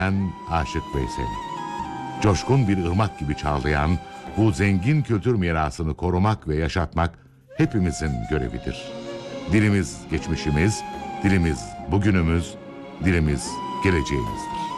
Ben Aşık Veysel. Coşkun bir ırmak gibi çağlayan bu zengin kültür mirasını korumak ve yaşatmak hepimizin görevidir. Dilimiz geçmişimiz, dilimiz bugünümüz, dilimiz geleceğimizdir.